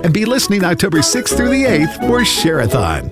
And be listening October 6th through the 8th for Share-a-thon.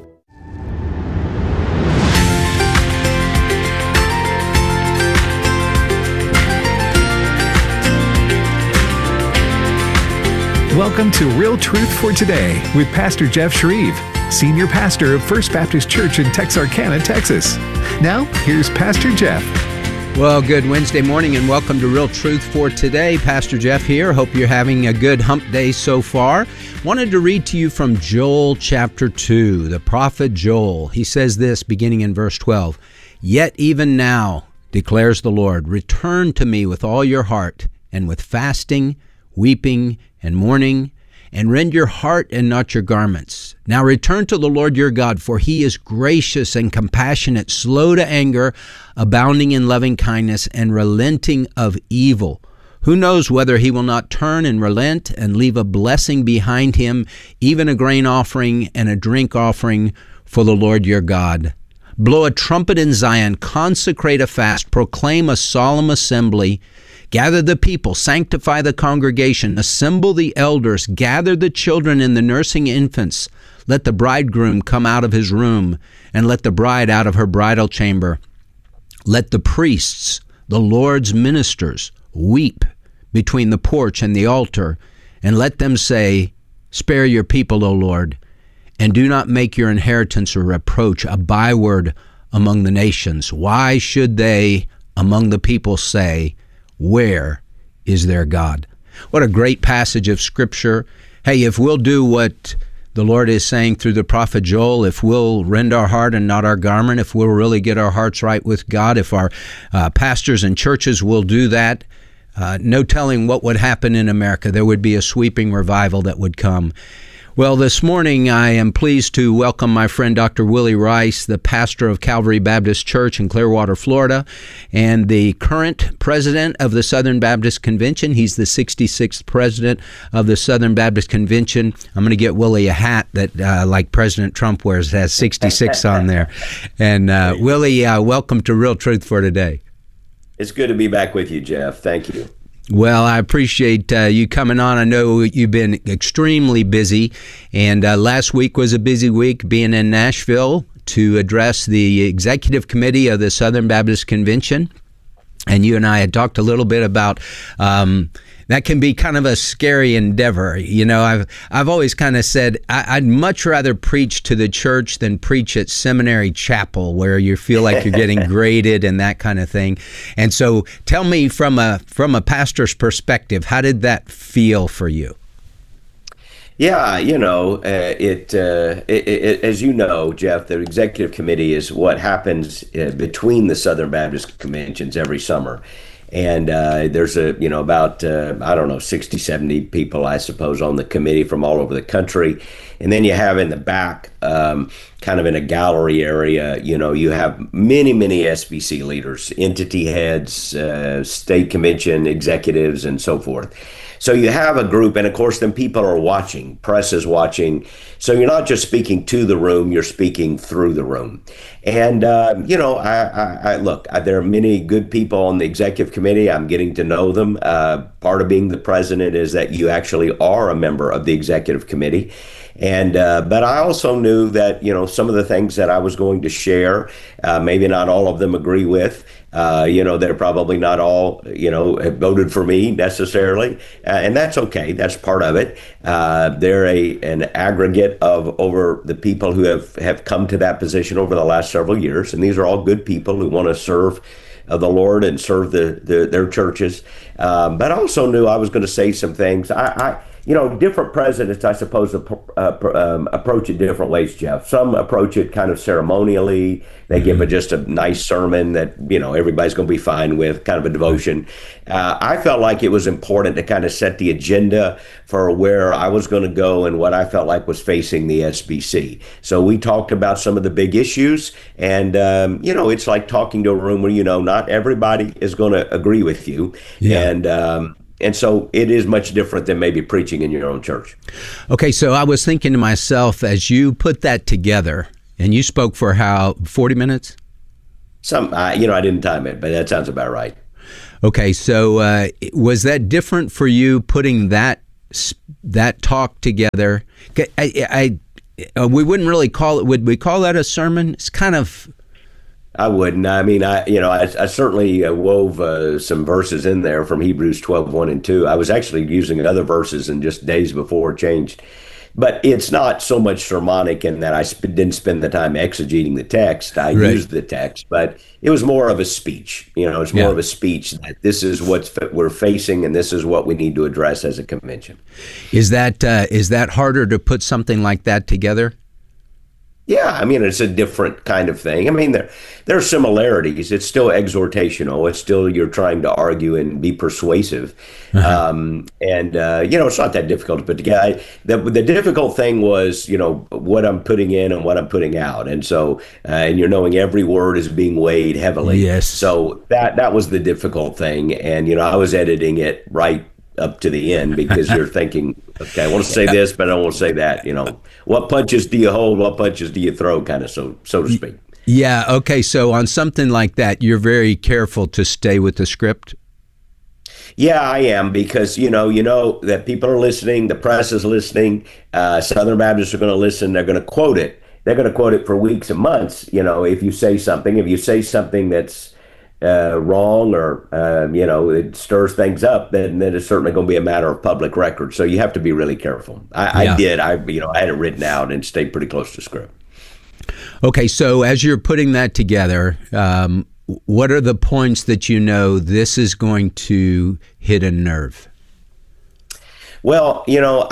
Welcome to Real Truth for Today with Pastor Jeff Shreve, Senior Pastor of First Baptist Church in Texarkana, Texas. Now, here's Pastor Jeff. Well, good Wednesday morning and welcome to Real Truth for Today. Pastor Jeff here. Hope you're having a good hump day so far. Wanted to read to you from Joel chapter 2, the prophet Joel. He says this beginning in verse 12, "Yet even now, declares the Lord, return to me with all your heart and with fasting, weeping, and mourning, and rend your heart and not your garments. Now return to the Lord your God, for he is gracious and compassionate, slow to anger, abounding in loving kindness, and relenting of evil. Who knows whether he will not turn and relent and leave a blessing behind him, even a grain offering and a drink offering for the Lord your God. Blow a trumpet in Zion, consecrate a fast, proclaim a solemn assembly. Gather the people, sanctify the congregation, assemble the elders, gather the children and the nursing infants. Let the bridegroom come out of his room, and let the bride out of her bridal chamber. Let the priests, the Lord's ministers, weep between the porch and the altar, and let them say, spare your people, O Lord, and do not make your inheritance a reproach, a byword among the nations. Why should they among the people say, where is their God?" What a great passage of Scripture. Hey, if we'll do what the Lord is saying through the prophet Joel, if we'll rend our heart and not our garment, if we'll really get our hearts right with God, if our pastors and churches will do that, no telling what would happen in America. There would be a sweeping revival that would come. Well, this morning I am pleased to welcome my friend Dr. Willie Rice, the pastor of Calvary Baptist Church in Clearwater, Florida, and the current president of the Southern Baptist Convention. He's the 66th president of the Southern Baptist Convention. I'm going to get Willie a hat that, like President Trump wears, has 66 on there. And Willie, welcome to Real Truth for Today. It's good to be back with you, Jeff. Thank you. Well, I appreciate you coming on. I know you've been extremely busy, and last week was a busy week being in Nashville to address the executive committee of the Southern Baptist Convention. And you and I had talked a little bit about that can be kind of a scary endeavor. You know, I've always kind of said I'd much rather preach to the church than preach at seminary chapel, where you feel like you're getting graded and that kind of thing. And so, tell me from a pastor's perspective, how did that feel for you? Yeah, you know, as you know, Jeff, the executive committee is what happens between the Southern Baptist conventions every summer. And there's about, 60, 70 people, I suppose, on the committee from all over the country. And then you have in the back, kind of in a gallery area, you have many, many SBC leaders, entity heads, state convention executives, and so forth. So you have a group, and of course, then people are watching, press is watching. So you're not just speaking to the room, you're speaking through the room. And, look, there are many good people on the executive committee. I'm getting to know them. Part of being the president is that you actually are a member of the executive committee. And but I also knew that, some of the things that I was going to share, maybe not all of them agree with. They're probably not all, have voted for me necessarily. And that's okay. That's part of it. They're an aggregate of over the people who have come to that position over the last several years. And these are all good people who want to serve the Lord and serve their churches. But I also knew I was going to say some things. Different presidents, I suppose, approach it different ways, Jeff. Some approach it kind of ceremonially. They give just a nice sermon that, everybody's going to be fine with, kind of a devotion. I felt like it was important to kind of set the agenda for where I was going to go and what I felt like was facing the SBC. So we talked about some of the big issues, and, it's like talking to a room where, not everybody is going to agree with you. Yeah. And so it is much different than maybe preaching in your own church. Okay, so I was thinking to myself, as you put that together, and you spoke for 40 minutes? I didn't time it, but that sounds about right. Okay, so was that different for you putting that that talk together. We wouldn't really call it. Would we call that a sermon? It's kind of. I wouldn't. I mean, I certainly wove some verses in there from Hebrews 12, 1 and 2. I was actually using other verses and just days before it changed. But it's not so much sermonic in that I didn't spend the time exegeting the text. I used the text, but it was more of a speech. It's more of a speech that this is what we're facing and this is what we need to address as a convention. Is that harder to put something like that together? Yeah, I mean, it's a different kind of thing. I mean, there are similarities. It's still exhortational. It's still you're trying to argue and be persuasive. It's not that difficult to put together. The difficult thing was, what I'm putting in and what I'm putting out. And so, and you're knowing every word is being weighed heavily. Yes. So that was the difficult thing. And, I was editing it right up to the end because you're thinking, okay, I want to say this, but I don't want to say that. What punches do you hold? What punches do you throw? Kind of so to speak. Yeah. Okay. So on something like that, you're very careful to stay with the script. Yeah, I am because you know that people are listening. The press is listening. Southern Baptists are going to listen. They're going to quote it. They're going to quote it for weeks and months. If you say something that's wrong or it stirs things up, then it's certainly going to be a matter of public record. So you have to be really careful. I had it written out and stayed pretty close to script. Okay, so as you're putting that together, what are the points that this is going to hit a nerve? Well,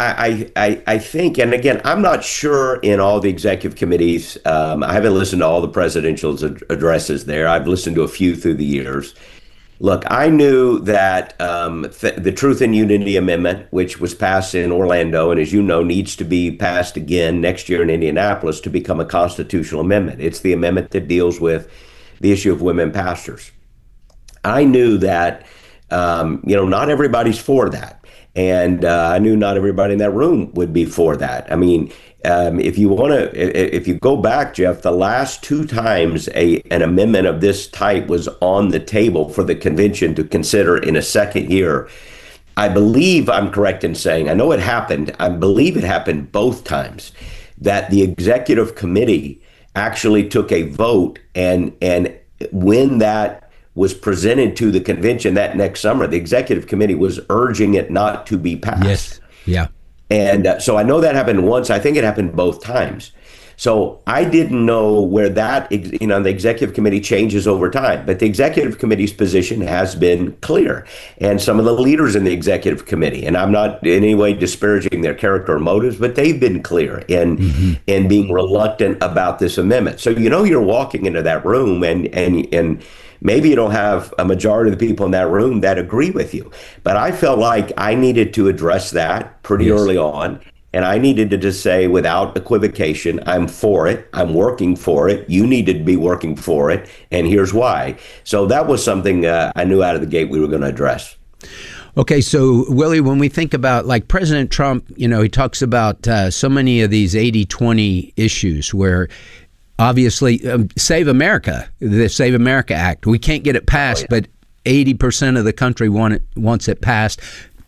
I think, and again, I'm not sure in all the executive committees. I haven't listened to all the presidential addresses there. I've listened to a few through the years. Look, I knew that the Truth and Unity Amendment, which was passed in Orlando, and as you know, needs to be passed again next year in Indianapolis to become a constitutional amendment. It's the amendment that deals with the issue of women pastors. I knew that, not everybody's for that. And I knew not everybody in that room would be for that. I mean, if you go back, Jeff, the last two times an amendment of this type was on the table for the convention to consider in a second year, I believe I'm correct in saying, I know it happened, I believe it happened both times, that the executive committee actually took a vote and when that was presented to the convention that next summer, the executive committee was urging it not to be passed. Yes. Yeah. And so I know that happened once. I think it happened both times. So I didn't know where that, the executive committee changes over time. But the executive committee's position has been clear. And some of the leaders in the executive committee, and I'm not in any way disparaging their character or motives, but they've been clear in being reluctant about this amendment. So you're walking into that room and maybe you don't have a majority of the people in that room that agree with you. But I felt like I needed to address that pretty early on. And I needed to just say without equivocation, I'm for it. I'm working for it. You need to be working for it. And here's why. So that was something I knew out of the gate we were going to address. Okay, so Willie, when we think about like President Trump, he talks about so many of these 80-20 issues where obviously, Save America, the Save America Act, we can't get it passed, but 80% of the country wants it passed.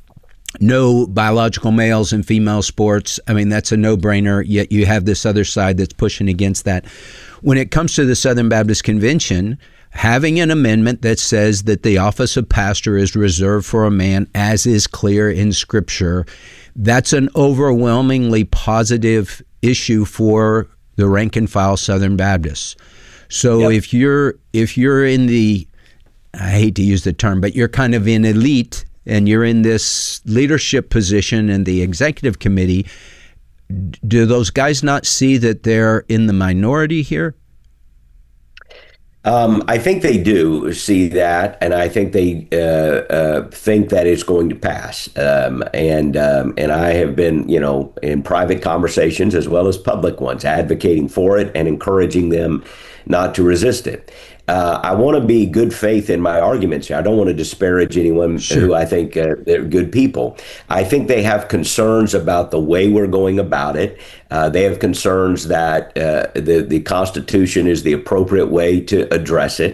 No biological males in female sports. I mean, that's a no-brainer, yet you have this other side that's pushing against that. When it comes to the Southern Baptist Convention, having an amendment that says that the office of pastor is reserved for a man, as is clear in Scripture, that's an overwhelmingly positive issue for the rank and file Southern Baptists. So if you're in the, I hate to use the term, but you're kind of in elite and you're in this leadership position in the executive committee, do those guys not see that they're in the minority here? I think they do see that, and I think they think that it's going to pass. And I have been, in private conversations as well as public ones, advocating for it and encouraging them not to resist it. I want to be good faith in my arguments here. I don't want to disparage anyone who I think they're good people. I think they have concerns about the way we're going about it. They have concerns that the Constitution is the appropriate way to address it.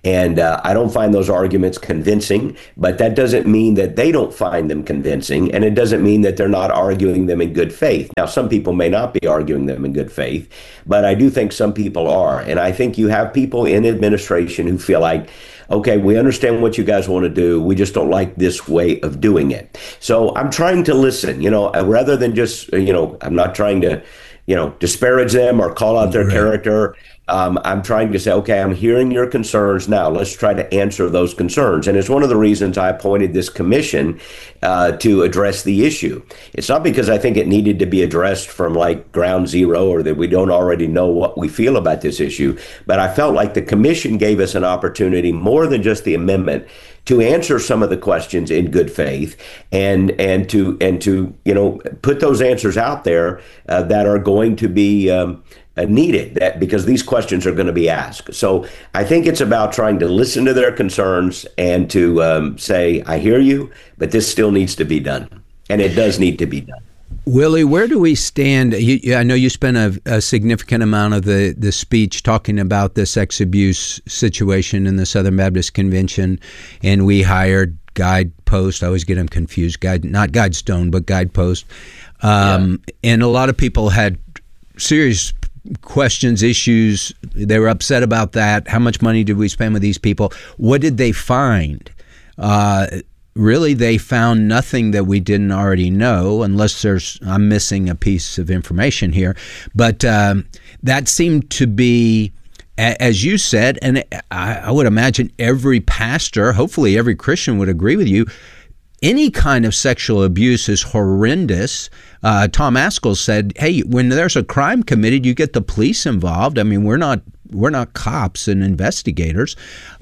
And I don't find those arguments convincing, but that doesn't mean that they don't find them convincing, and it doesn't mean that they're not arguing them in good faith. Now, some people may not be arguing them in good faith, but I do think some people are. And I think you have people in administration who feel like, okay, we understand what you guys want to do. We just don't like this way of doing it. So I'm trying to listen, rather than just, I'm not trying to, disparage them or call out their character. I'm trying to say, okay, I'm hearing your concerns. Now let's try to answer those concerns. And it's one of the reasons I appointed this commission to address the issue. It's not because I think it needed to be addressed from like ground zero or that we don't already know what we feel about this issue. But I felt like the commission gave us an opportunity more than just the amendment to answer some of the questions in good faith and to put those answers out there that are going to be needed, that because these questions are going to be asked. So I think it's about trying to listen to their concerns and to say, I hear you, but this still needs to be done. And it does need to be done. Willie, where do we stand? I know you spent a significant amount of the speech talking about this sex abuse situation in the Southern Baptist Convention, and we hired Guidepost. I always get them confused. Not Guidestone, but Guidepost. And a lot of people had serious questions, issues. They were upset about that. How much money did we spend with these people? What did they find? Really, they found nothing that we didn't already know, unless I'm missing a piece of information here. But that seemed to be, as you said, and I would imagine every pastor, hopefully every Christian would agree with you, any kind of sexual abuse is horrendous. Tom Ascol said, hey, when there's a crime committed, you get the police involved. I mean, we're not cops and investigators.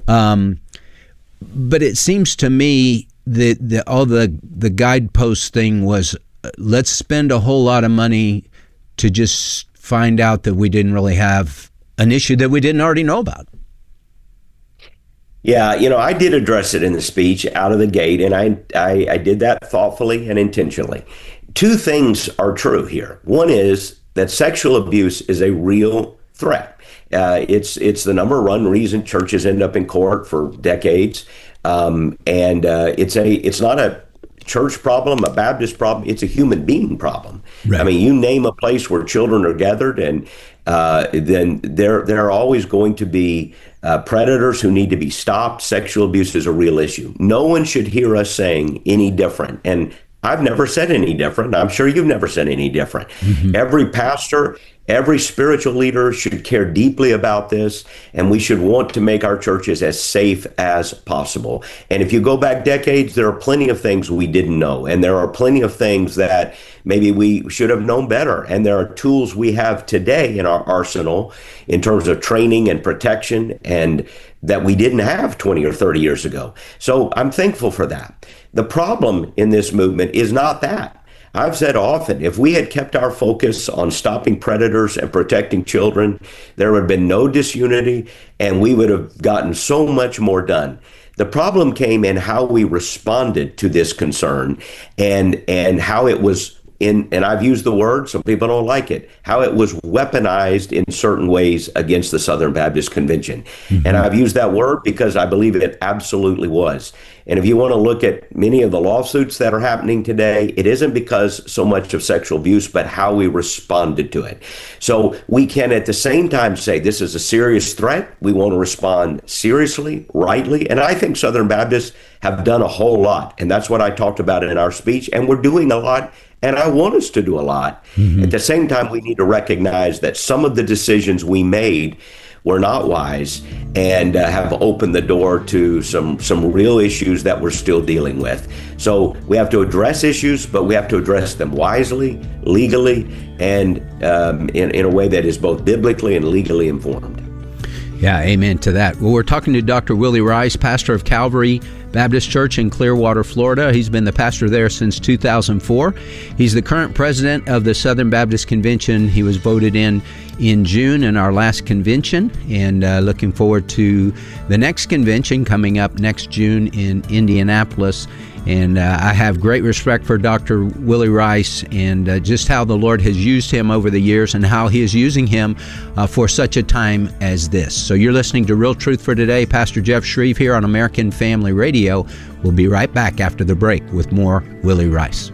But it seems to me that all the Guidepost thing was, let's spend a whole lot of money to just find out that we didn't really have an issue that we didn't already know about. Yeah, I did address it in the speech out of the gate, and I did that thoughtfully and intentionally. Two things are true here. One is that sexual abuse is a real threat. It's the number one reason churches end up in court for decades. It's not a church problem, a Baptist problem. It's a human being problem. Right. I mean, you name a place where children are gathered, and then there are always going to be predators who need to be stopped. Sexual abuse is a real issue. No one should hear us saying any different. And I've never said any different. I'm sure you've never said any different. Mm-hmm. Every pastor, every spiritual leader should care deeply about this, and we should want to make our churches as safe as possible. And if you go back decades, there are plenty of things we didn't know, and there are plenty of things that maybe we should have known better. And there are tools we have today in our arsenal in terms of training and protection, and that we didn't have 20 or 30 years ago. So I'm thankful for that. The problem in this movement is not that. I've said often, if we had kept our focus on stopping predators and protecting children, there would have been no disunity, and we would have gotten so much more done. The problem came in how we responded to this concern and how it was and I've used the word, some people don't like it, how it was weaponized in certain ways against the Southern Baptist Convention. Mm-hmm. And I've used that word because I believe it absolutely was. And if you want to look at many of the lawsuits that are happening today, it isn't because so much of sexual abuse, but how we responded to it. So we can at the same time say this is a serious threat. We want to respond seriously, rightly. And I think Southern Baptists have done a whole lot. And that's what I talked about in our speech. And we're doing a lot. And I want us to do a lot. Mm-hmm. At the same time, we need to recognize that some of the decisions we made were not wise and have opened the door to some real issues that we're still dealing with. So we have to address issues, but we have to address them wisely, legally, and in a way that is both biblically and legally informed. Yeah, amen to that. Well, we're talking to Dr. Willie Rice, pastor of Calvary Baptist Church in Clearwater, Florida. He's been the pastor there since 2004. He's the current president of the Southern Baptist Convention. He was voted in June in our last convention, and looking forward to the next convention coming up next June in Indianapolis. And I have great respect for Dr. Willie Rice and just how the Lord has used him over the years and how he is using him for such a time as this. So you're listening to Real Truth for Today. Pastor Jeff Shreve here on American Family Radio. We'll be right back after the break with more Willie Rice.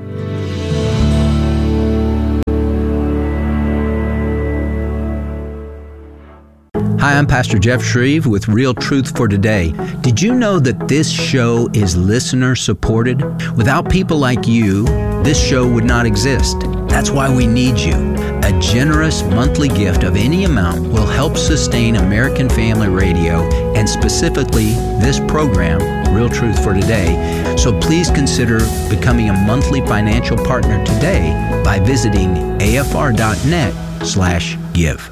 Hi, I'm Pastor Jeff Shreve with Real Truth for Today. Did you know that this show is listener supported? Without people like you, this show would not exist. That's why we need you. A generous monthly gift of any amount will help sustain American Family Radio and specifically this program, Real Truth for Today. So please consider becoming a monthly financial partner today by visiting afr.net/give.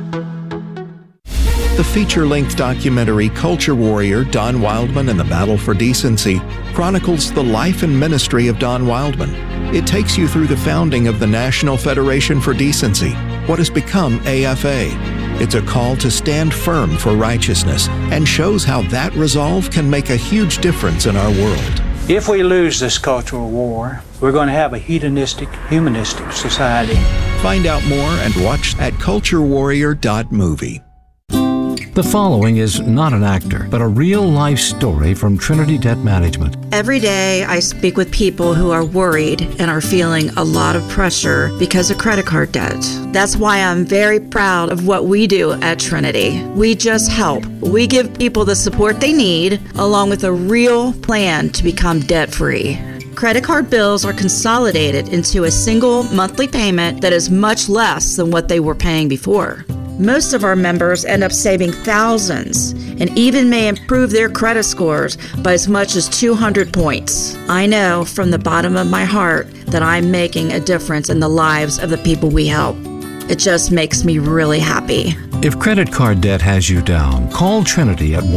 The feature-length documentary Culture Warrior, Don Wildmon and the Battle for Decency chronicles the life and ministry of Don Wildmon. It takes you through the founding of the National Federation for Decency, what has become AFA. It's a call to stand firm for righteousness and shows how that resolve can make a huge difference in our world. If we lose this cultural war, we're going to have a hedonistic, humanistic society. Find out more and watch at culturewarrior.movie. The following is not an actor, but a real-life story from Trinity Debt Management. Every day I speak with people who are worried and are feeling a lot of pressure because of credit card debt. That's why I'm very proud of what we do at Trinity. We just help. We give people the support they need, along with a real plan to become debt-free. Credit card bills are consolidated into a single monthly payment that is much less than what they were paying before. Most of our members end up saving thousands and even may improve their credit scores by as much as 200 points. I know from the bottom of my heart that I'm making a difference in the lives of the people we help. It just makes me really happy. If credit card debt has you down, call Trinity at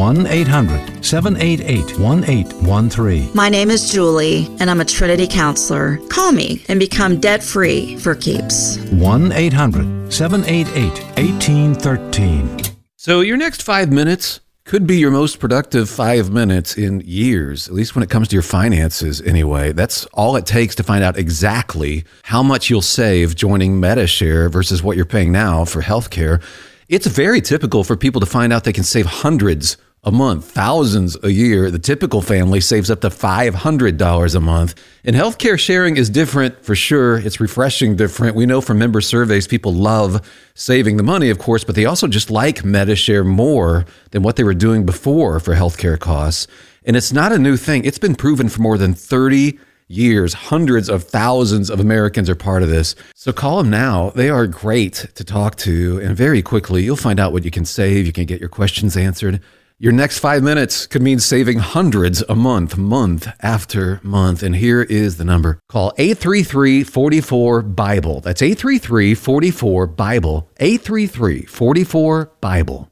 1-800-788-1813. My name is Julie, and I'm a Trinity counselor. Call me and become debt-free for keeps. 1-800-788-1813. So your next 5 minutes could be your most productive 5 minutes in years, at least when it comes to your finances anyway. That's all it takes to find out exactly how much you'll save joining Medi-Share versus what you're paying now for healthcare. It's very typical for people to find out they can save hundreds a month, thousands a year. The typical family saves up to $500 a month. And healthcare sharing is different for sure. It's refreshing different. We know from member surveys, people love saving the money, of course, but they also just like Medi-Share more than what they were doing before for healthcare costs. And it's not a new thing. It's been proven for more than 30 years. Hundreds of thousands of Americans are part of this. So call them now. They are great to talk to. And very quickly, you'll find out what you can save. You can get your questions answered. Your next 5 minutes could mean saving hundreds a month, month after month. And here is the number. Call 833-44-BIBLE. That's 833-44-BIBLE. 833-44-BIBLE.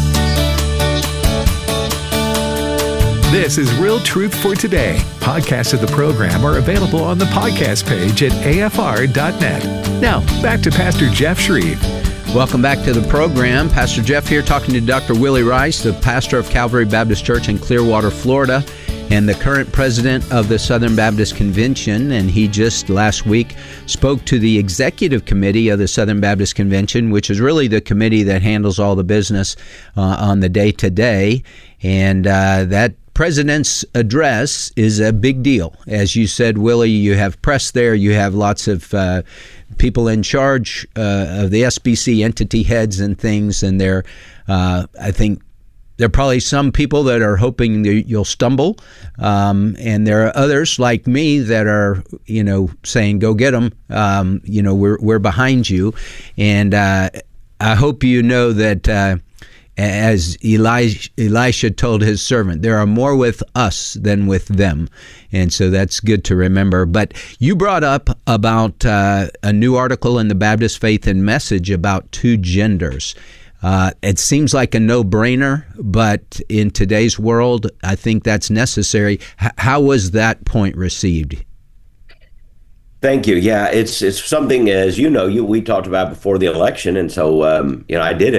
This is Real Truth for Today. Podcasts of the program are available on the podcast page at afr.net. Now, back to Pastor Jeff Shreve. Welcome back to the program. Pastor Jeff here talking to Dr. Willie Rice, the pastor of Calvary Baptist Church in Clearwater, Florida, and the current president of the Southern Baptist Convention. And he just last week spoke to the executive committee of the Southern Baptist Convention, which is really the committee that handles all the business on the day-to-day. And that president's address is a big deal. As you said, Willie, you have press there, you have lots of people in charge of the SBC entity heads and things, and I think there are probably some people that are hoping that you'll stumble, and there are others like me that are, saying, go get them. We're behind you, and I hope you know that as Elisha told his servant, there are more with us than with them. And so that's good to remember. But you brought up about a new article in the Baptist Faith and Message about two genders. It seems like a no-brainer, but in today's world, I think that's necessary. How was that point received? Thank you. Yeah, it's something, as you know, we talked about before the election, and so I did it.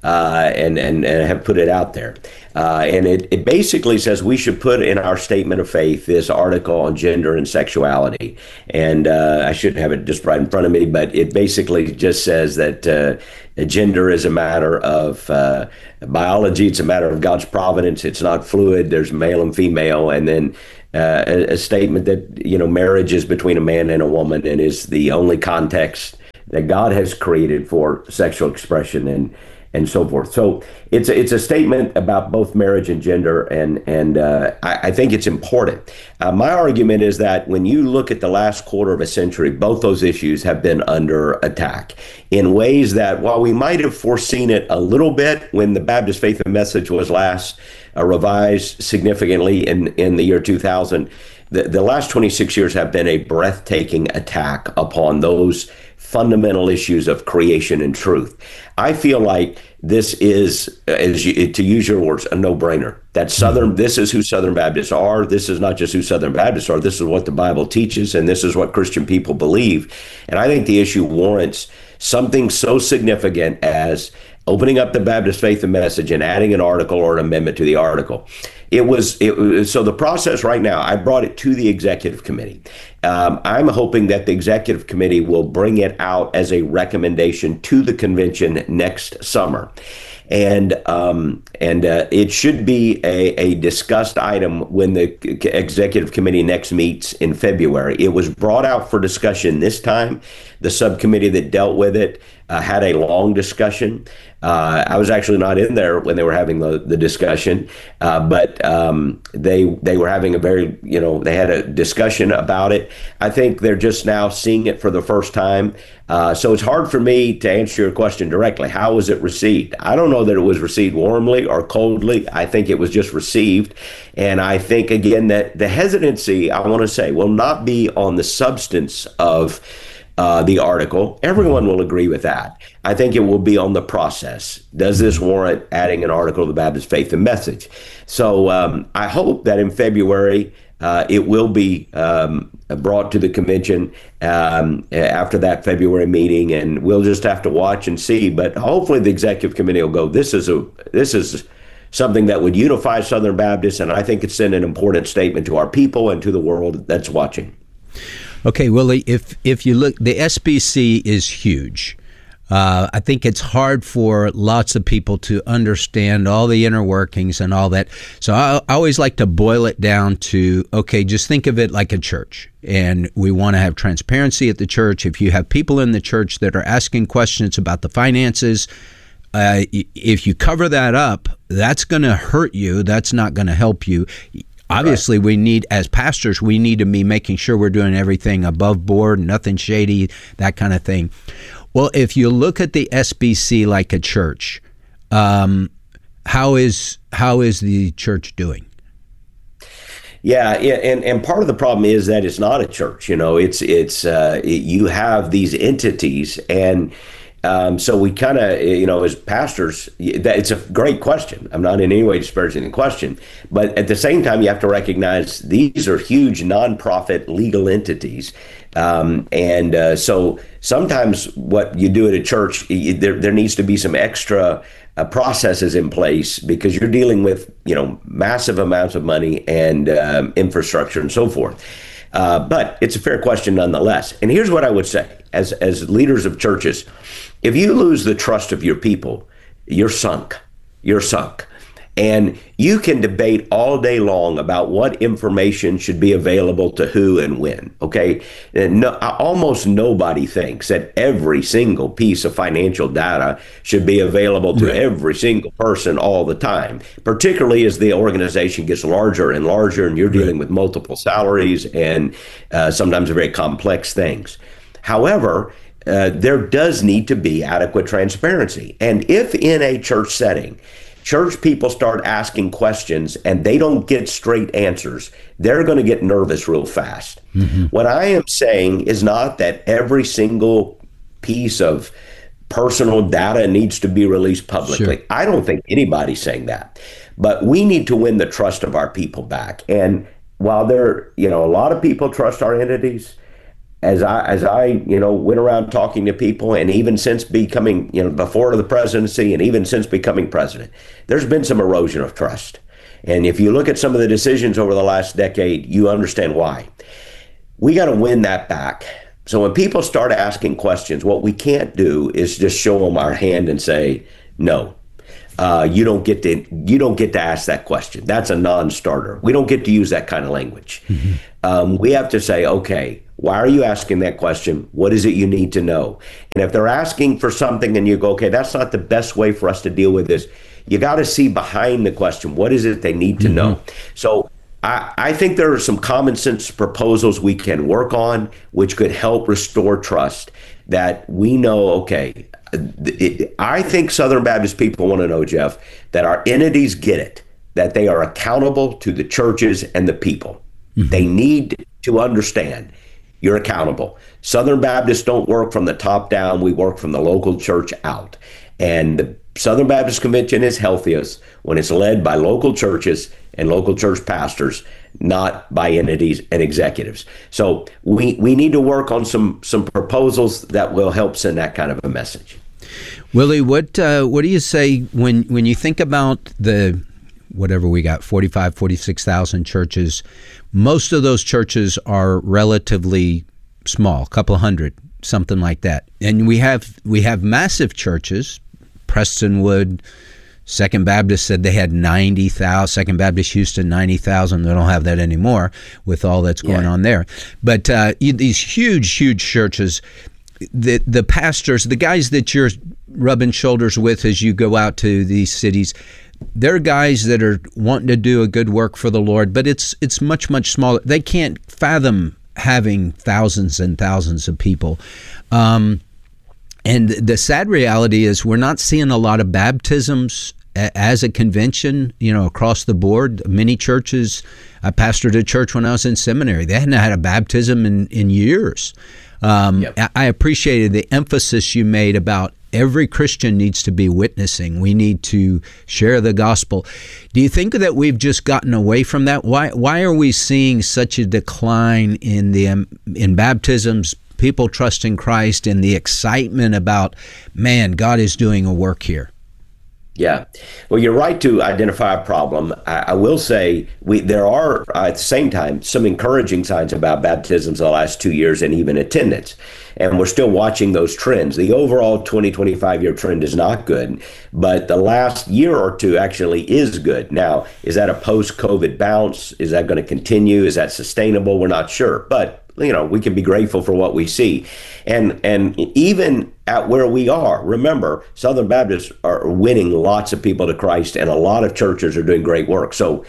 and have put it out there. And it basically says we should put in our statement of faith this article on gender and sexuality. And I shouldn't have it just right in front of me, but it basically just says that gender is a matter of biology. It's a matter of God's providence. It's not fluid. There's male and female. And then a statement that, marriage is between a man and a woman and is the only context that God has created for sexual expression and so forth. So it's a statement about both marriage and gender, and I think it's important. My argument is that when you look at the last quarter of a century, both those issues have been under attack in ways that, while we might have foreseen it a little bit when the Baptist Faith and Message was last revised significantly in the year 2000, the last 26 years have been a breathtaking attack upon those fundamental issues of creation and truth. I feel like this is, to use your words, a no-brainer. That this is who Southern Baptists are. This is not just who Southern Baptists are. This is what the Bible teaches, and this is what Christian people believe. And I think the issue warrants something so significant as opening up the Baptist Faith and Message and adding an article or an amendment to the article. So the process right now, I brought it to the executive committee. I'm hoping that the executive committee will bring it out as a recommendation to the convention next summer. And it should be a discussed item when the executive committee next meets in February. It was brought out for discussion this time. The subcommittee that dealt with it had a long discussion. I was actually not in there when they were having the discussion, but they were having they had a discussion about it. I think they're just now seeing it for the first time. So it's hard for me to answer your question directly. How was it received? I don't know that it was received warmly or coldly. I think it was just received. And I think, again, that the hesitancy, I want to say, will not be on the substance of the article. Everyone will agree with that. I think it will be on the process. Does this warrant adding an article to the Baptist Faith and Message? So I hope that in February it will be brought to the convention after that February meeting, and we'll just have to watch and see. But hopefully the executive committee will go, this is something that would unify Southern Baptists, and I think it's send an important statement to our people and to the world that's watching. Okay, Willie, if you look, the SBC is huge. I think it's hard for lots of people to understand all the inner workings and all that. So I always like to boil it down to, okay, just think of it like a church. And we want to have transparency at the church. If you have people in the church that are asking questions about the finances, if you cover that up, that's going to hurt you. That's not going to help you. Obviously, we need, as pastors, we need to be making sure we're doing everything above board, nothing shady, that kind of thing. Well, if you look at the SBC like a church, how is the church doing? Yeah, and part of the problem is that it's not a church. You have these entities, and so we kind of, as pastors, it's a great question. I'm not in any way disparaging the question, but at the same time, you have to recognize these are huge nonprofit legal entities. So sometimes what you do at a church, there needs to be some extra processes in place because you're dealing with, massive amounts of money and infrastructure and so forth. But it's a fair question nonetheless. And here's what I would say as leaders of churches. If you lose the trust of your people, you're sunk. You're sunk. And you can debate all day long about what information should be available to who and when, okay? Almost nobody thinks that every single piece of financial data should be available to every single person all the time, particularly as the organization gets larger and larger and you're dealing with multiple salaries and sometimes very complex things. However, there does need to be adequate transparency. And if in a church setting, church people start asking questions and they don't get straight answers, they're going to get nervous real fast. Mm-hmm. What I am saying is not that every single piece of personal data needs to be released publicly. Sure. I don't think anybody's saying that. But we need to win the trust of our people back. And while a lot of people trust our entities, as I went around talking to people, and even since becoming, before the presidency and even since becoming president, there's been some erosion of trust. And if you look at some of the decisions over the last decade, you understand why. We got to win that back. So when people start asking questions, what we can't do is just show them our hand and say, no, you don't get to ask that question. That's a non-starter. We don't get to use that kind of language. Mm-hmm. We have to say, okay, why are you asking that question? What is it you need to know? And if they're asking for something and you go, okay, that's not the best way for us to deal with this, you got to see behind the question. What is it they need to know? So I think there are some common sense proposals we can work on, which could help restore trust, that we know, okay, I think Southern Baptist people want to know, Jeff, that our entities get it, that they are accountable to the churches and the people. Mm-hmm. They need to understand you're accountable. Southern Baptists don't work from the top down. We work from the local church out. And the Southern Baptist Convention is healthiest when it's led by local churches and local church pastors, not by entities and executives. So we need to work on some proposals that will help send that kind of a message. Willie, what do you say when you think about the, whatever we got, 46,000 churches? Most of those churches are relatively small, a couple of hundred, something like that. And we have massive churches. Prestonwood, Second Baptist said they had 90,000. Second Baptist Houston, 90,000. They don't have that anymore with all that's going on there. But these huge churches, the pastors, the guys that you're rubbing shoulders with as you go out to these cities, they're guys that are wanting to do a good work for the Lord, but it's much smaller. They can't fathom having thousands and thousands of people. And the sad reality is we're not seeing a lot of baptisms as a convention, across the board. Many churches, I pastored a church when I was in seminary. They hadn't had a baptism in years. I appreciated the emphasis you made about every Christian needs to be witnessing. We need to share the gospel. Do you think that we've just gotten away from that? Why are we seeing such a decline in baptisms, people trusting Christ, and the excitement about, man, God is doing a work here? Yeah. Well, you're right to identify a problem. I will say there are, at the same time, some encouraging signs about baptisms the last 2 years and even attendance. And we're still watching those trends. The overall 20-25-year trend is not good, but the last year or two actually is good. Now, is that a post-COVID bounce? Is that going to continue? Is that sustainable? We're not sure. But we can be grateful for what we see. And even at where we are, remember, Southern Baptists are winning lots of people to Christ, and a lot of churches are doing great work. So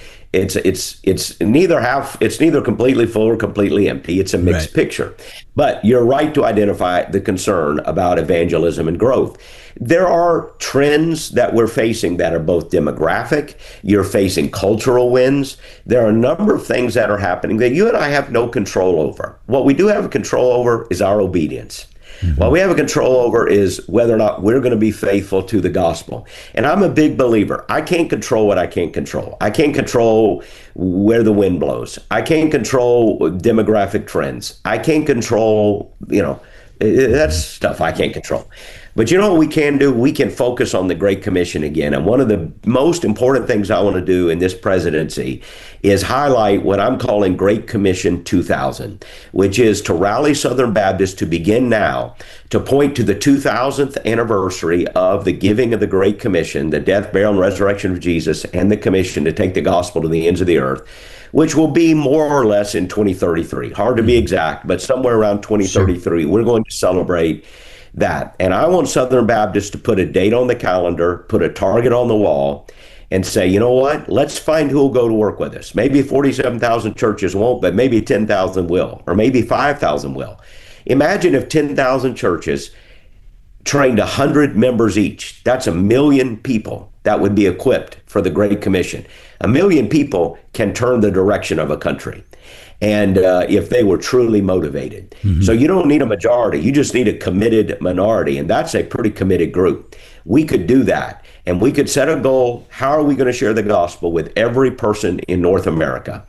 it's neither completely full or completely empty. It's a mixed picture. But you're right to identify the concern about evangelism and growth. There are trends that we're facing that are both demographic. You're facing cultural winds. There are a number of things that are happening that you and I have no control over. What we do have control over is our obedience. Mm-hmm. What we have a control over is whether or not we're going to be faithful to the gospel. And I'm a big believer. I can't control what I can't control. I can't control where the wind blows. I can't control demographic trends. I can't control, that's stuff I can't control. But you know what we can do? We can focus on the Great Commission again. And one of the most important things I want to do in this presidency is highlight what I'm calling Great Commission 2000, which is to rally Southern Baptists to begin now to point to the 2000th anniversary of the giving of the Great Commission, the death, burial, and resurrection of Jesus, and the commission to take the gospel to the ends of the earth, which will be more or less in 2033. Hard to be exact, but somewhere around 2033, sure. We're going to celebrate that. And I want Southern Baptists to put a date on the calendar, put a target on the wall, and say, you know what, let's find who will go to work with us. Maybe 47,000 churches won't, but maybe 10,000 will, or maybe 5,000 will. Imagine if 10,000 churches trained 100 members each. That's 1 million people that would be equipped for the Great Commission. 1 million people can turn the direction of a country. And if they were truly motivated. Mm-hmm. So you don't need a majority. You just need a committed minority. And that's a pretty committed group. We could do that. And we could set a goal. How are we going to share the gospel with every person in North America?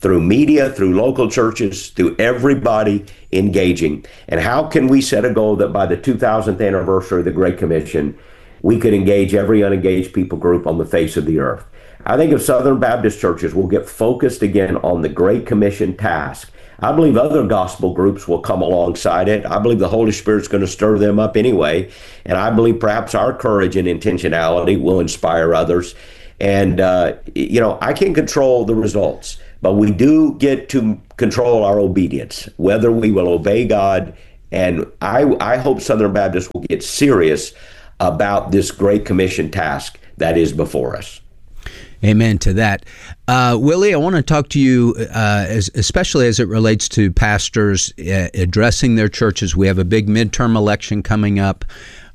through media, through local churches, through everybody engaging. And how can we set a goal that by the 2000th anniversary of the Great Commission, we could engage every unengaged people group on the face of the earth? I think if Southern Baptist churches will get focused again on the Great Commission task, I believe other gospel groups will come alongside it. I believe the Holy Spirit's going to stir them up anyway. And I believe perhaps our courage and intentionality will inspire others. And, I can't control the results, but we do get to control our obedience, whether we will obey God. And I hope Southern Baptists will get serious about this Great Commission task that is before us. Amen to that. Willie, I want to talk to you, especially as it relates to pastors addressing their churches. We have a big midterm election coming up.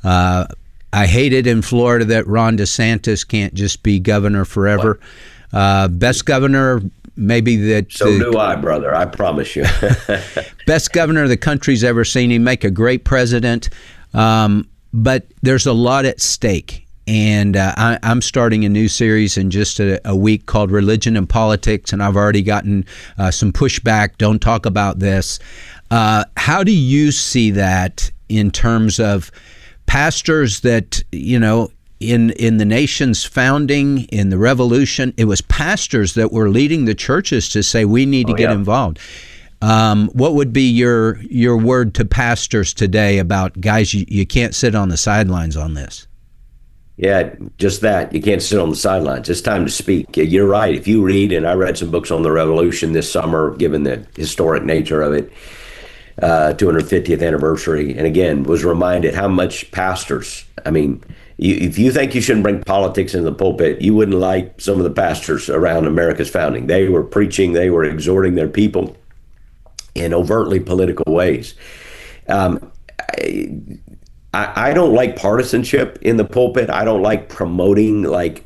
I hate it in Florida that Ron DeSantis can't just be governor forever. Best governor, maybe that... So do I, brother. I promise you. Best governor the country's ever seen. He'd make a great president. But there's a lot at stake. And I'm starting a new series in just a week called Religion and Politics, and I've already gotten some pushback. Don't talk about this. How do you see that in terms of pastors that, in the nation's founding, in the revolution, it was pastors that were leading the churches to say we need to get involved. What would be your word to pastors today about, guys, you can't sit on the sidelines on this? Yeah, just that. You can't sit on the sidelines. It's time to speak. You're right. If you read, and I read some books on the Revolution this summer, given the historic nature of it, 250th anniversary, and again, was reminded how much pastors, if you think you shouldn't bring politics in the pulpit, you wouldn't like some of the pastors around America's founding. They were preaching, they were exhorting their people in overtly political ways. I don't like partisanship in the pulpit. I don't like promoting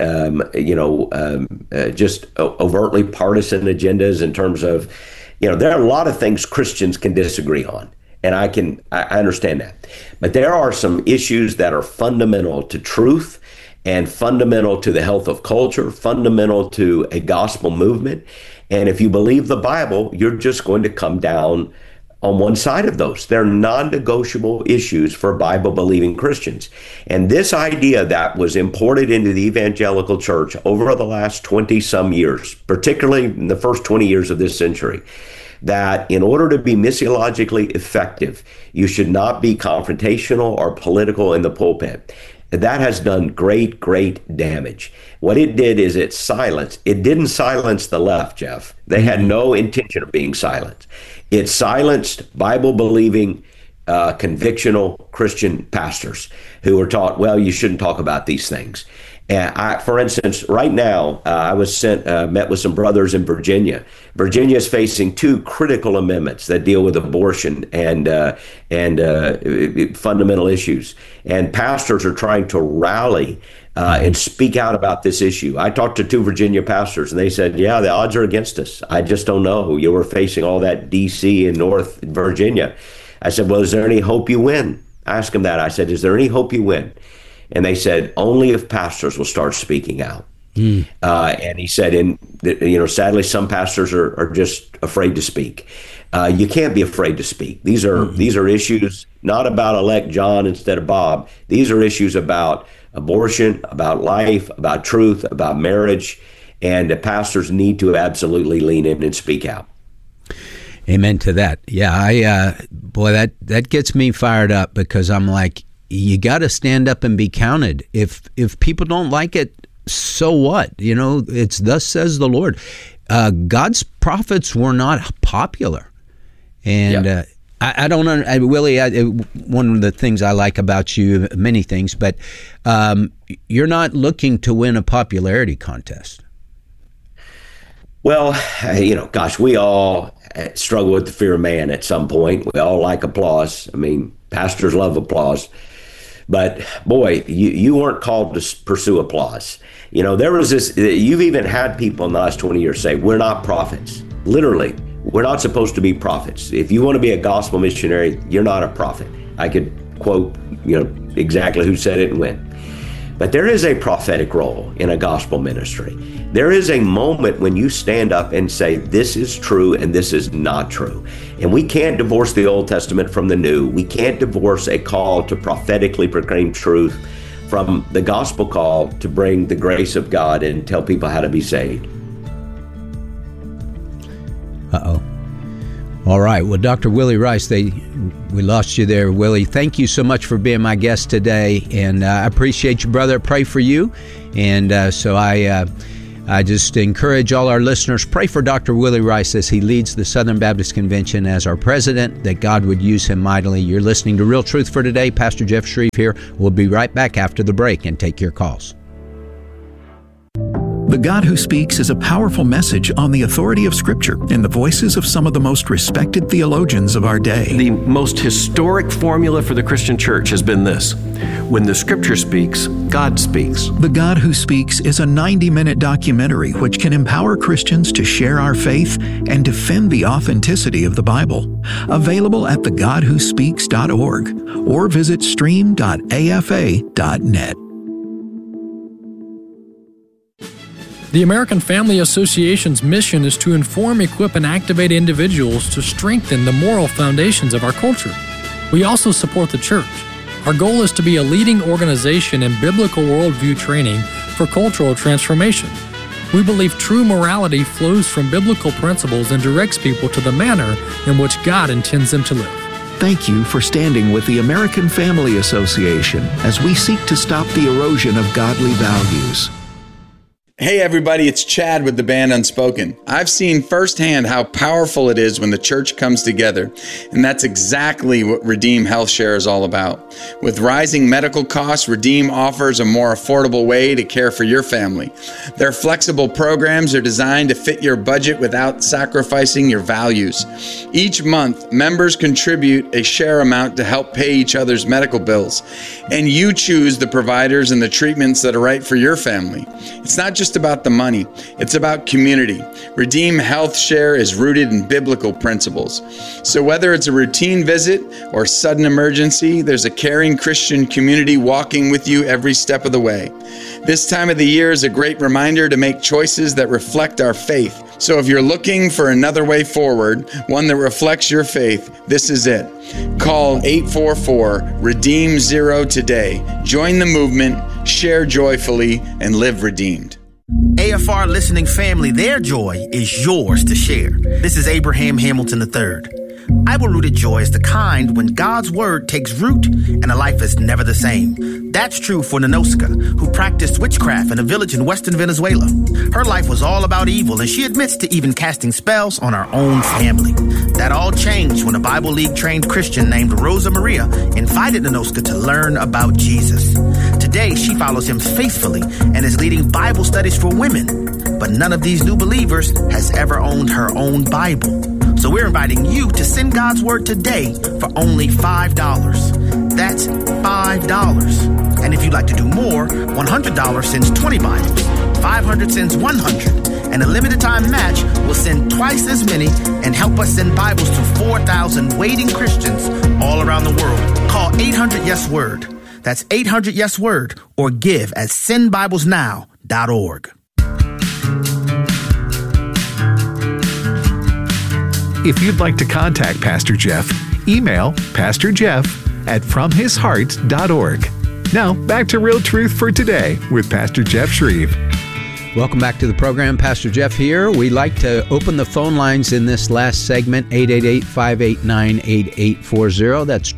just overtly partisan agendas in terms of, there are a lot of things Christians can disagree on. And I understand that. But there are some issues that are fundamental to truth and fundamental to the health of culture, fundamental to a gospel movement. And if you believe the Bible, you're just going to come down on one side of those. They're non-negotiable issues for Bible-believing Christians. And this idea that was imported into the evangelical church over the last 20-some years, particularly in the first 20 years of this century, that in order to be missiologically effective, you should not be confrontational or political in the pulpit. That has done great, great damage. What it did is it didn't silence the left, Jeff. They had no intention of being silenced. It silenced Bible-believing, convictional Christian pastors who were taught, well, you shouldn't talk about these things. And for instance, right now, I was met with some brothers in Virginia. Virginia is facing two critical amendments that deal with abortion and fundamental issues. And pastors are trying to rally and speak out about this issue. I talked to two Virginia pastors, and they said, yeah, the odds are against us. I just don't know. You were facing all that D.C. and North Virginia. I said, well, is there any hope you win? I asked them that. I said, is there any hope you win? And they said, only if pastors will start speaking out. And he said, sadly, some pastors are just afraid to speak. You can't be afraid to speak. These are issues not about elect John instead of Bob. These are issues about abortion, about life, about truth, about marriage. And the pastors need to absolutely lean in and speak out. Amen to that. Yeah, that gets me fired up, because I'm like, you got to stand up and be counted. If people don't like it, so what? It's thus says the Lord. God's prophets were not popular. And I don't know, Willie, one of the things I like about you, many things, but you're not looking to win a popularity contest. Well, we all struggle with the fear of man at some point. We all like applause. Pastors love applause. But boy, you weren't called to pursue applause. There was this, you've even had people in the last 20 years say, we're not prophets. Literally, we're not supposed to be prophets. If you want to be a gospel missionary, you're not a prophet. I could quote, exactly who said it and when. But there is a prophetic role in a gospel ministry. There is a moment when you stand up and say, this is true and this is not true. And we can't divorce the Old Testament from the New. We can't divorce a call to prophetically proclaim truth from the gospel call to bring the grace of God and tell people how to be saved. Uh-oh. All right. Well, Dr. Willie Rice, we lost you there, Willie. Thank you so much for being my guest today, and I appreciate you, brother. Pray for you, and so I just encourage all our listeners, pray for Dr. Willie Rice as he leads the Southern Baptist Convention as our president, that God would use him mightily. You're listening to Real Truth for Today. Pastor Jeff Shreve here. We'll be right back after the break and take your calls. The God Who Speaks is a powerful message on the authority of Scripture in the voices of some of the most respected theologians of our day. The most historic formula for the Christian church has been this: when the Scripture speaks, God speaks. The God Who Speaks is a 90-minute documentary which can empower Christians to share our faith and defend the authenticity of the Bible. Available at thegodwhospeaks.org or visit stream.afa.net. The American Family Association's mission is to inform, equip, and activate individuals to strengthen the moral foundations of our culture. We also support the church. Our goal is to be a leading organization in biblical worldview training for cultural transformation. We believe true morality flows from biblical principles and directs people to the manner in which God intends them to live. Thank you for standing with the American Family Association as we seek to stop the erosion of godly values. Hey everybody, it's Chad with the band Unspoken. I've seen firsthand how powerful it is when the church comes together, and that's exactly what Redeem Health Share is all about. With rising medical costs, Redeem offers a more affordable way to care for your family. Their flexible programs are designed to fit your budget without sacrificing your values. Each month, members contribute a share amount to help pay each other's medical bills, and you choose the providers and the treatments that are right for your family. It's not just about the money, it's about community. Redeem Health Share is rooted in biblical principles. So whether it's a routine visit or sudden emergency, there's a caring Christian community walking with you every step of the way. This time of the year is a great reminder to make choices that reflect our faith. So if you're looking for another way forward, one that reflects your faith, this is it. Call 844-REDEEM-0 today. Join the movement, share joyfully, and live redeemed. AFR listening family, their joy is yours to share. This is Abraham Hamilton III. Bible-rooted joy is the kind when God's word takes root and a life is never the same. That's true for Nanoska, who practiced witchcraft in a village in western Venezuela. Her life was all about evil, and she admits to even casting spells on her own family. That all changed when a Bible League-trained Christian named Rosa Maria invited Nanoska to learn about Jesus. Today, she follows him faithfully and is leading Bible studies for women. But none of these new believers has ever owned her own Bible. So we're inviting you to send God's word today for only $5. That's $5. And if you'd like to do more, $100 sends 20 Bibles, $500 sends 100, and a limited time match will send twice as many and help us send Bibles to 4,000 waiting Christians all around the world. Call 800-YES-WORD. That's 800-YES-WORD, or give at sendbiblesnow.org. If you'd like to contact Pastor Jeff, email pastorjeff@fromhisheart.org. Now, back to Real Truth for Today with Pastor Jeff Shreve. Welcome back to the program. Pastor Jeff here. We like to open the phone lines in this last segment, 888-589-8840. That's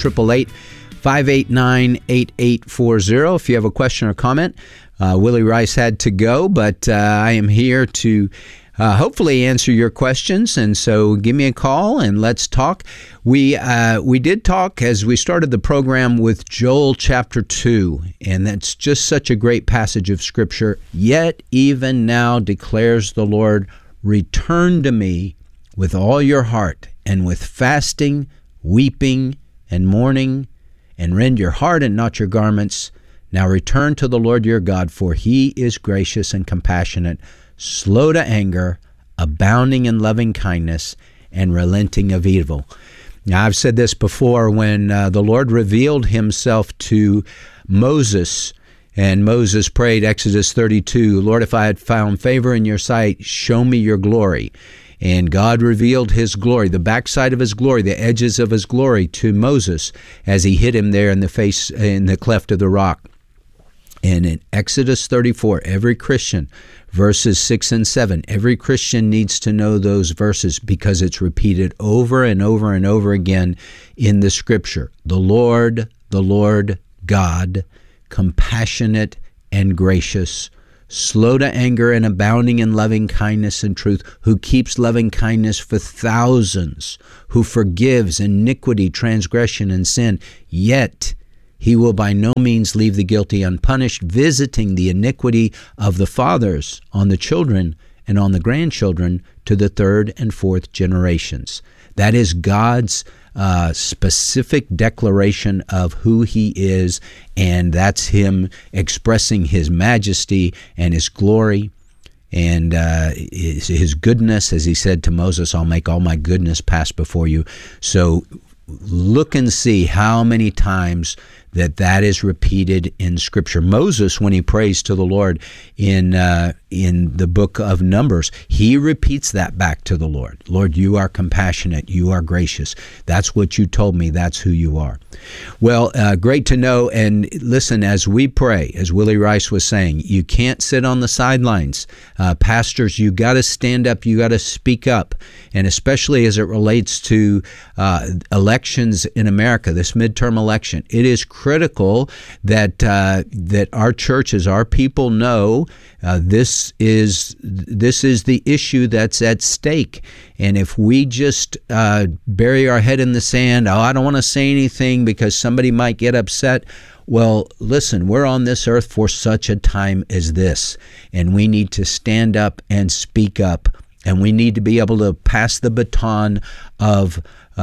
888-589-8840. If you have a question or comment, Willie Rice had to go, but I am here to hopefully answer your questions, and so give me a call and let's talk. We did talk as we started the program with Joel chapter 2, and that's just such a great passage of Scripture. Yet even now declares the Lord, return to me with all your heart, and with fasting, weeping, and mourning, and rend your heart and not your garments. Now return to the Lord your God, for he is gracious and compassionate, slow to anger, abounding in loving kindness, and relenting of evil. Now, I've said this before, when the Lord revealed himself to Moses And Moses prayed, Exodus 32, Lord, if I had found favor in your sight, show me your glory. And God revealed his glory, the backside of his glory, the edges of his glory to Moses as he hit him there in the face, in the cleft of the rock. And in Exodus 34, every Christian, verses 6 and 7, every Christian needs to know those verses because it's repeated over and over and over again in the Scripture. The Lord God, compassionate and gracious, slow to anger and abounding in loving kindness and truth, who keeps loving kindness for thousands, who forgives iniquity, transgression, and sin, yet he will by no means leave the guilty unpunished, visiting the iniquity of the fathers on the children and on the grandchildren to the third and fourth generations. That is God's specific declaration of who he is, and that's him expressing his majesty and his glory and his goodness. As he said to Moses, I'll make all my goodness pass before you. So look and see how many times that is repeated in Scripture. Moses, when he prays to the Lord in the book of Numbers, he repeats that back to the Lord. Lord, you are compassionate. You are gracious. That's what you told me. That's who you are. Well, great to know. And listen, as we pray, as Willie Rice was saying, you can't sit on the sidelines. Pastors, you got to stand up. You got to speak up. And especially as it relates to elections in America, this midterm election, it is critical that our churches, our people know this is the issue that's at stake. And if we just bury our head in the sand, I don't want to say anything because somebody might get upset. Well, listen, we're on this earth for such a time as this, and we need to stand up and speak up, and we need to be able to pass the baton of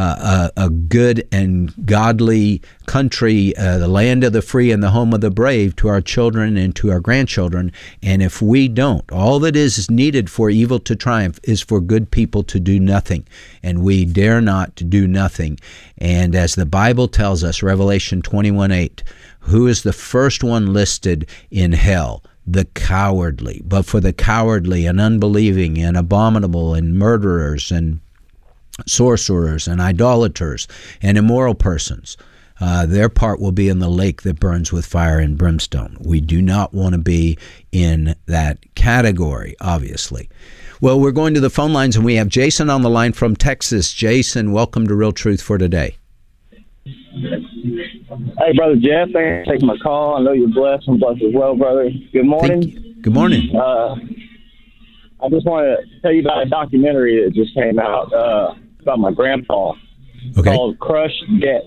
a good and godly country, the land of the free and the home of the brave, to our children and to our grandchildren. And if we don't, all that is needed for evil to triumph is for good people to do nothing. And we dare not to do nothing. And as the Bible tells us, Revelation 21:8, who is the first one listed in hell? The cowardly. But for the cowardly and unbelieving and abominable and murderers and sorcerers and idolaters and immoral persons, their part will be in the lake that burns with fire and brimstone. We do not want to be in that category, obviously. Well, we're going to the phone lines, and we have Jason on the line from Texas. Jason, welcome to Real Truth for Today. Hey, Brother Jeff, thanks for taking my call. I know you're blessed. I'm blessed as well, brother. Good morning. Thank you. Good morning. I just want to tell you about a documentary that just came out about my grandpa. Okay. Called Crushed Debt.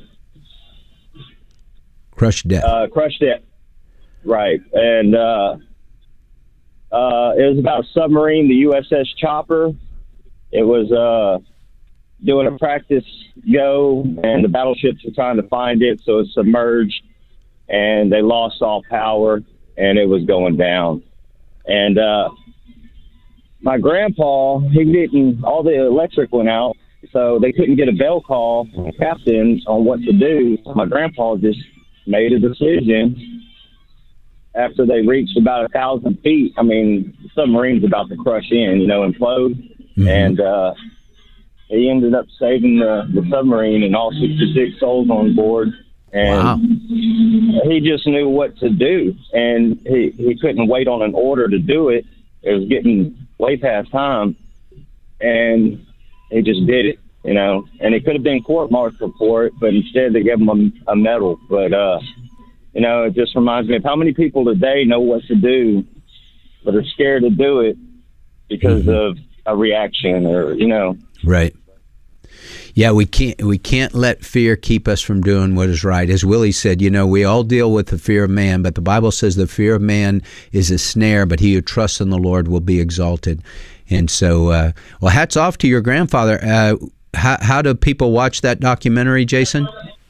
Crushed Debt. Crushed Debt. Right. And it was about a submarine, the USS Chopper. It was doing a practice go, and the battleships were trying to find it, so it submerged, and they lost all power, and it was going down. And my grandpa, all the electric went out, so they couldn't get a bell call from the captain on what to do. My grandpa just made a decision after they reached about 1,000 feet. I mean, the submarine's about to crush in, implode. Mm-hmm. And he ended up saving the submarine and all 66 souls on board. And wow. He just knew what to do, and he couldn't wait on an order to do it. It was getting way past time, and he just did it, and he could have been court-martialed for it, but instead they gave him a medal. But, it just reminds me of how many people today know what to do, but are scared to do it because of a reaction or, Right. Yeah, we can't let fear keep us from doing what is right. As Willie said, we all deal with the fear of man, but the Bible says the fear of man is a snare, but he who trusts in the Lord will be exalted. And so, well, hats off to your grandfather. How do people watch that documentary, Jason?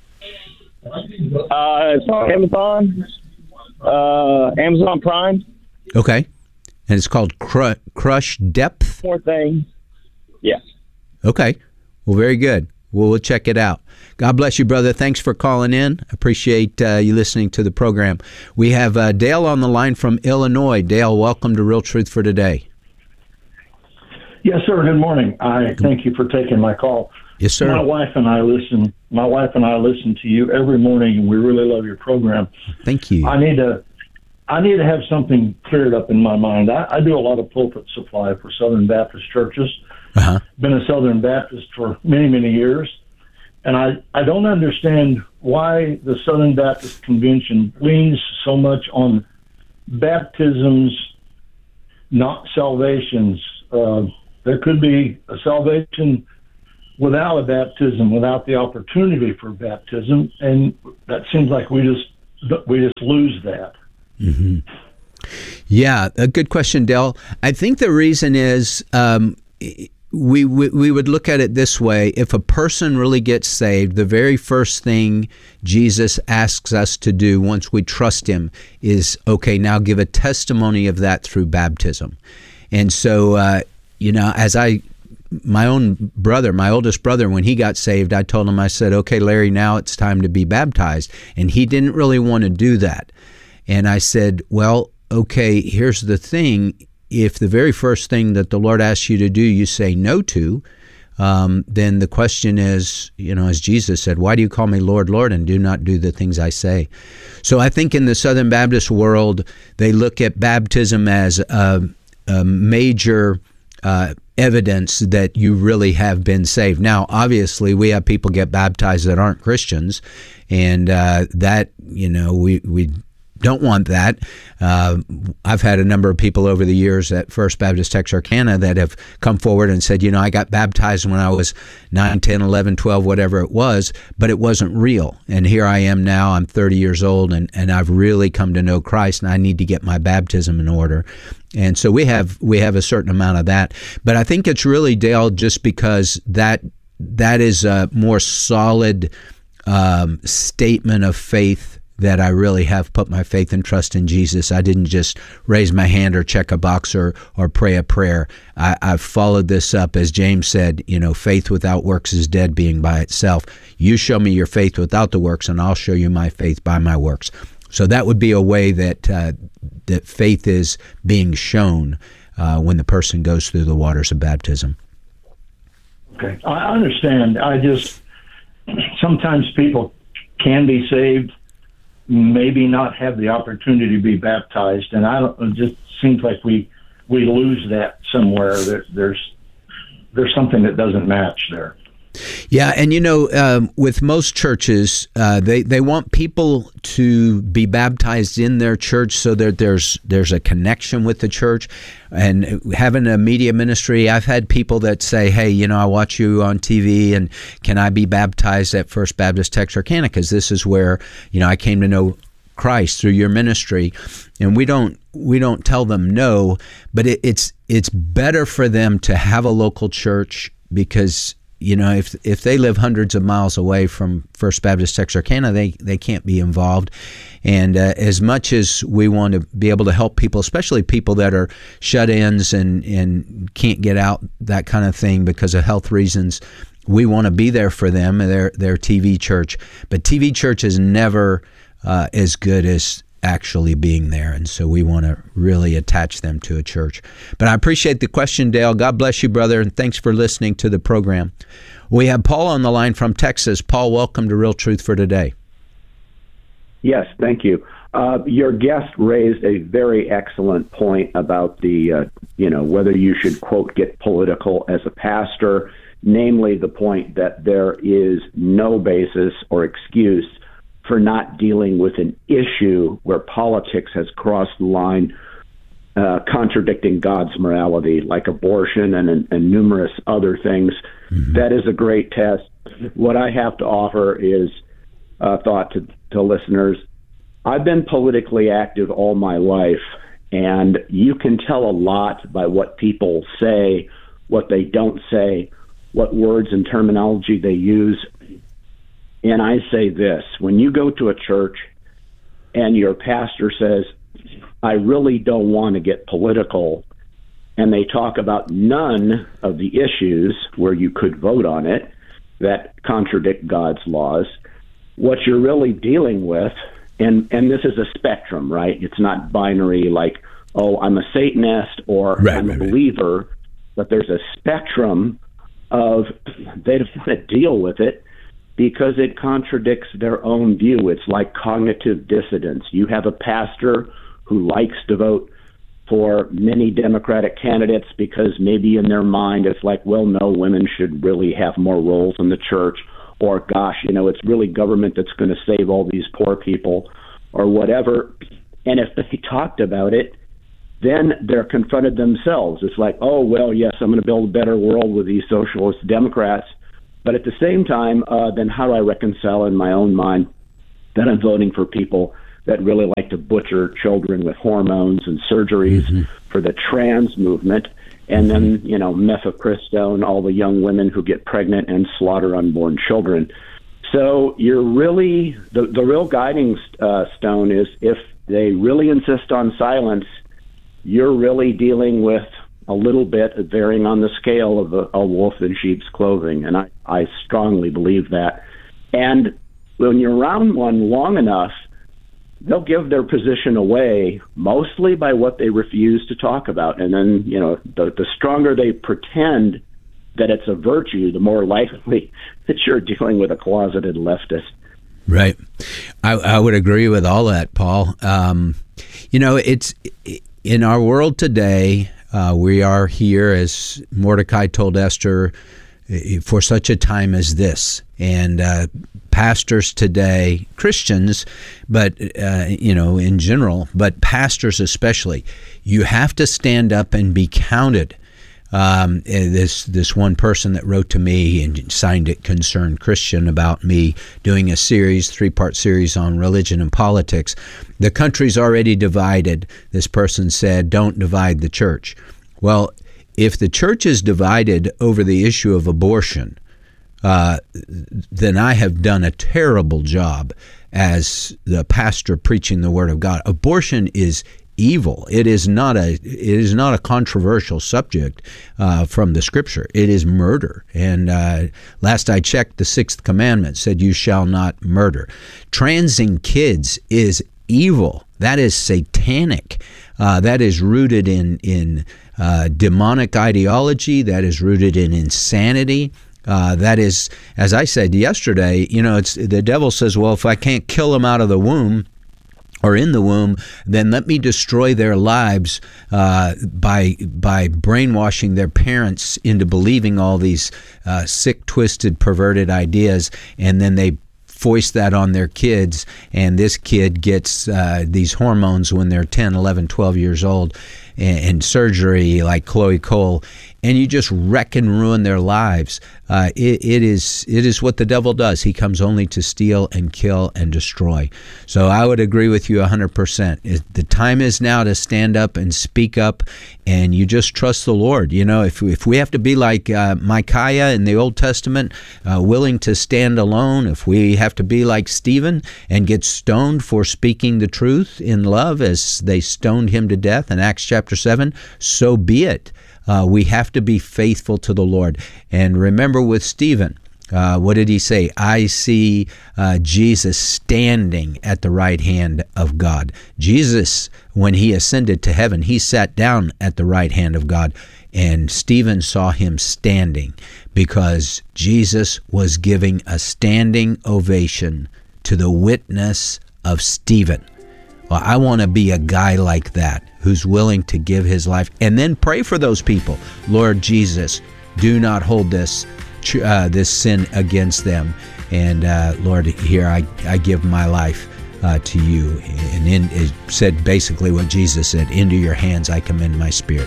It's on Amazon, Amazon Prime. Okay. And it's called Crush Depth? More thing. Yeah. Okay. Well, very good. we'll check it out. God bless you, brother. Thanks for calling in. Appreciate you listening to the program. We have Dale on the line from Illinois. Dale, welcome to Real Truth for Today. Yes, sir. Good morning. I thank you for taking my call. Yes, sir. My wife and I listen to you every morning, and we really love your program. Thank you. I need to have something cleared up in my mind. I do a lot of pulpit supply for Southern Baptist churches. Been a Southern Baptist for many, many years. And I don't understand why the Southern Baptist Convention leans so much on baptisms, not salvations. There could be a salvation without a baptism, without the opportunity for baptism, and that seems like we just lose that. Mm-hmm. Yeah, a good question, Del. I think the reason is we would look at it this way. If a person really gets saved, the very first thing Jesus asks us to do once we trust him is, okay, now give a testimony of that through baptism. And so, as my own brother, my oldest brother, when he got saved, I told him, I said, okay, Larry, now it's time to be baptized. And he didn't really want to do that. And I said, well, okay, here's the thing. If the very first thing that the Lord asks you to do, you say no to, then the question is, as Jesus said, why do you call me Lord, Lord, and do not do the things I say? So I think in the Southern Baptist world, they look at baptism as a major evidence that you really have been saved. Now, obviously, we have people get baptized that aren't Christians, and that, we don't want that. I've had a number of people over the years at First Baptist Texarkana that have come forward and said, I got baptized when I was 9, 10, 11, 12, whatever it was, but it wasn't real. And here I am now, I'm 30 years old, and I've really come to know Christ, and I need to get my baptism in order. And so we have a certain amount of that. But I think it's really, Dale, just because that is a more solid statement of faith that I really have put my faith and trust in Jesus. I didn't just raise my hand or check a box or pray a prayer. I've followed this up, as James said, faith without works is dead, being by itself. You show me your faith without the works, and I'll show you my faith by my works. So that would be a way that faith is being shown when the person goes through the waters of baptism. Okay, I understand. Sometimes people can be saved, maybe not have the opportunity to be baptized, and it just seems like we lose that somewhere. There's something that doesn't match there. Yeah, and with most churches, they want people to be baptized in their church so that there's a connection with the church. And having a media ministry, I've had people that say, hey, I watch you on TV, and can I be baptized at First Baptist Texarkana? Because this is where, I came to know Christ through your ministry. And we don't tell them no, but it's better for them to have a local church, because if they live hundreds of miles away from First Baptist Texarkana, they can't be involved. And as much as we want to be able to help people, especially people that are shut-ins and can't get out, that kind of thing, because of health reasons, we want to be there for them. They're TV church. But TV church is never as good as actually being there, and so we want to really attach them to a church. But I appreciate the question, Dale. God bless you, brother, and thanks for listening to the program. We have Paul on the line from Texas. Paul, welcome to Real Truth for Today. Yes, thank you. Your guest raised a very excellent point about the, whether you should, quote, get political as a pastor, namely the point that there is no basis or excuse for not dealing with an issue where politics has crossed the line, contradicting God's morality, like abortion and numerous other things. Mm-hmm. That is a great test. What I have to offer is a thought to listeners. I've been politically active all my life, and you can tell a lot by what people say, what they don't say, what words and terminology they use. And I say this, when you go to a church and your pastor says, I really don't want to get political, and they talk about none of the issues where you could vote on it, that contradict God's laws. What you're really dealing with, and this is a spectrum, right? It's not binary like, oh, I'm a Satanist or I'm a believer, but there's a spectrum of they don't want to deal with it because it contradicts their own view. It's like cognitive dissonance. You have a pastor who likes to vote for many Democratic candidates because maybe in their mind it's like, well, no, women should really have more roles in the church, or gosh, it's really government that's going to save all these poor people, or whatever. And if they talked about it, then they're confronted themselves. It's like, oh, well, yes, I'm going to build a better world with these socialist Democrats. But at the same time, then how do I reconcile in my own mind that I'm voting for people that really like to butcher children with hormones and surgeries for the trans movement, and then, mifepristone, all the young women who get pregnant and slaughter unborn children. So you're really, the real guiding stone is if they really insist on silence, you're really dealing with a little bit of varying on the scale of a wolf in sheep's clothing. And I strongly believe that. And when you're around one long enough, they'll give their position away mostly by what they refuse to talk about. And then, the stronger they pretend that it's a virtue, the more likely that you're dealing with a closeted leftist. Right. I would agree with all that, Paul. It's in our world today, we are here, as Mordecai told Esther, for such a time as this. And pastors today, Christians, but, in general, but pastors especially, you have to stand up and be counted. This one person that wrote to me and signed it Concerned Christian about me doing a series, 3-part series on religion and politics. The country's already divided. This person said, don't divide the church. Well, if the church is divided over the issue of abortion, then I have done a terrible job as the pastor preaching the Word of God. Abortion is evil. It is not a controversial subject from the Scripture. It is murder. And last I checked, the 6th commandment said, "You shall not murder." Transing kids is evil. That is satanic. That is rooted in demonic ideology. That is rooted in insanity. That is, as I said yesterday, it's the devil says, well, if I can't kill them out of the womb or in the womb, then let me destroy their lives by brainwashing their parents into believing all these sick, twisted, perverted ideas, and then they foist that on their kids, and this kid gets these hormones when they're 10, 11, 12 years old, and surgery like Chloe Cole, and you just wreck and ruin their lives. It is what the devil does. He comes only to steal and kill and destroy. So I would agree with you 100%. The time is now to stand up and speak up, and you just trust the Lord. If we have to be like Micaiah in the Old Testament, willing to stand alone, if we have to be like Stephen and get stoned for speaking the truth in love as they stoned him to death in Acts chapter 7, so be it. We have to be faithful to the Lord. And remember with Stephen, what did he say? I see Jesus standing at the right hand of God. Jesus, when he ascended to heaven, he sat down at the right hand of God. And Stephen saw him standing because Jesus was giving a standing ovation to the witness of Stephen. Well, I want to be a guy like that who's willing to give his life and then pray for those people. Lord Jesus, do not hold this sin against them. And Lord, here I give my life to you. And it said basically what Jesus said, into your hands I commend my spirit.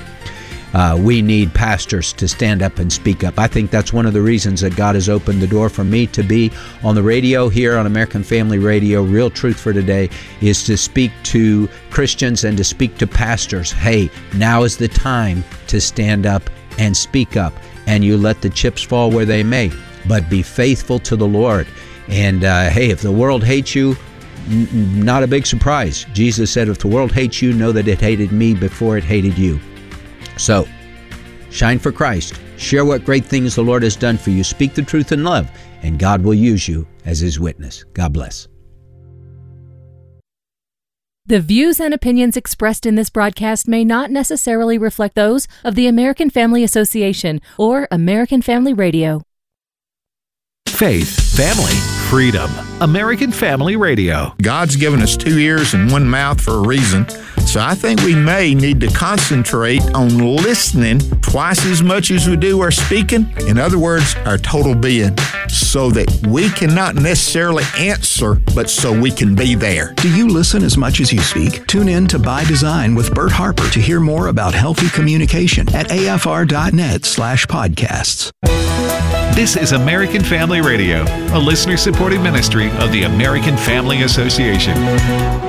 We need pastors to stand up and speak up. I think that's one of the reasons that God has opened the door for me to be on the radio here on American Family Radio. Real Truth for Today is to speak to Christians and to speak to pastors. Hey, now is the time to stand up and speak up, and you let the chips fall where they may, but be faithful to the Lord. And hey, if the world hates you, not a big surprise. Jesus said, if the world hates you, know that it hated me before it hated you. So, shine for Christ, Share what great things the Lord has done for you. Speak the truth in love, and God will use you as His witness. God bless. The views and opinions expressed in this broadcast may not necessarily reflect those of the American Family Association or American Family Radio. Faith, family, freedom. American Family Radio. God's given us 2 ears and 1 mouth for a reason, so I think we may need to concentrate on listening twice as much as we do our speaking. In other words, our total being, so that we can not necessarily answer, but so we can be there. Do you listen as much as you speak? Tune in to By Design with Bert Harper to hear more about healthy communication at afr.net/podcasts. This is American Family Radio, a listener-supported ministry of the American Family Association.